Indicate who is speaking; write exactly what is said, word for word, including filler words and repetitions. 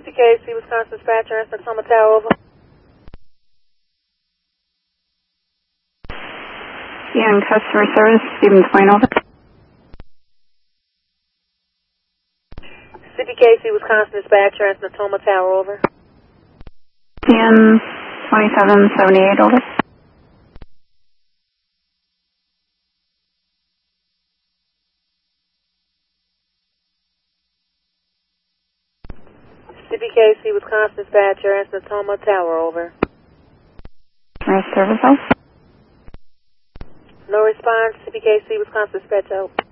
Speaker 1: C K C, Wisconsin Dispatcher, answer Tacoma Tower, over.
Speaker 2: And customer service, Stevens Point, over.
Speaker 1: C P K C, Wisconsin Dispatcher, answer Tacoma Tower, over.
Speaker 2: And twenty-seven seventy-eight, over.
Speaker 1: C P K C, Wisconsin Dispatcher, answer Tacoma Tower, over.
Speaker 2: Customer service, out.
Speaker 1: No response, C P K C, Wisconsin Dispatcher, out.